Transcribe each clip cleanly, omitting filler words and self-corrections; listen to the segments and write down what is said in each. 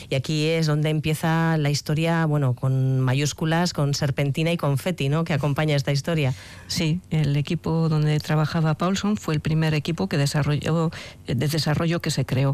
Y aquí es donde empieza la historia, bueno, con mayúsculas, con serpentina y confeti, ¿no?, que acompaña esta historia. Sí, el equipo donde trabajaba Paulson fue el primer equipo de desarrollo que se creó.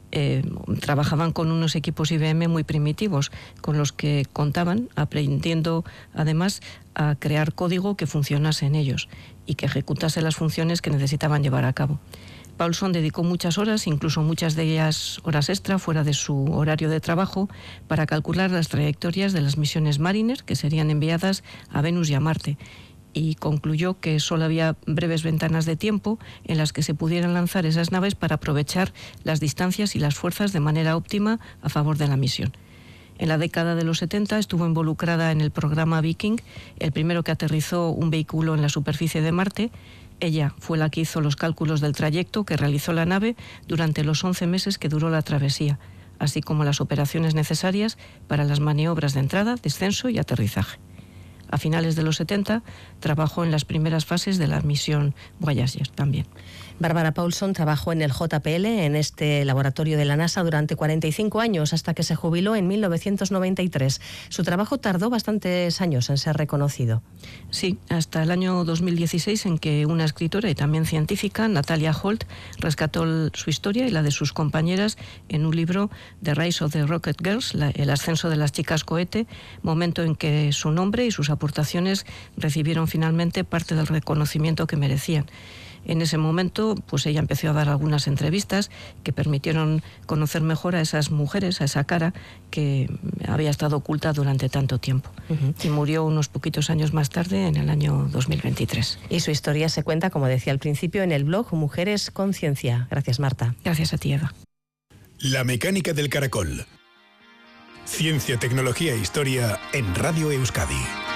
Trabajaban con unos equipos IBM muy primitivos, con los que contaban, aprendiendo además a crear código que funcionase en ellos y que ejecutase las funciones que necesitaban llevar a cabo. Paulson dedicó muchas horas, incluso muchas de ellas horas extra, fuera de su horario de trabajo, para calcular las trayectorias de las misiones Mariner que serían enviadas a Venus y a Marte, y concluyó que solo había breves ventanas de tiempo en las que se pudieran lanzar esas naves para aprovechar las distancias y las fuerzas de manera óptima a favor de la misión. En la década de los 70 estuvo involucrada en el programa Viking, el primero que aterrizó un vehículo en la superficie de Marte. Ella fue la que hizo los cálculos del trayecto que realizó la nave durante los 11 meses que duró la travesía, así como las operaciones necesarias para las maniobras de entrada, descenso y aterrizaje. A finales de los 70 trabajó en las primeras fases de la misión Voyager también. Bárbara Paulson trabajó en el JPL, en este laboratorio de la NASA, durante 45 años, hasta que se jubiló en 1993. Su trabajo tardó bastantes años en ser reconocido. Sí, hasta el año 2016, en que una escritora y también científica, Natalia Holt, rescató su historia y la de sus compañeras en un libro, The Rise of the Rocket Girls, el ascenso de las chicas cohete, momento en que su nombre y sus aportaciones recibieron finalmente parte del reconocimiento que merecían. En ese momento, pues ella empezó a dar algunas entrevistas que permitieron conocer mejor a esas mujeres, a esa cara que había estado oculta durante tanto tiempo. Y murió unos poquitos años más tarde, en el año 2023. Y su historia se cuenta, como decía al principio, en el blog Mujeres con Ciencia. Gracias, Marta. Gracias a ti, Eva. La mecánica del caracol. Ciencia, tecnología e historia en Radio Euskadi.